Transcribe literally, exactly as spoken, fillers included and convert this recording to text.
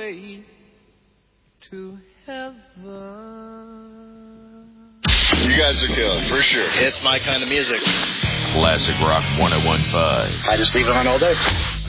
way to heaven. You guys are killing, for sure. It's my kind of music. Classic Rock one oh one point five. I just leave it on all day.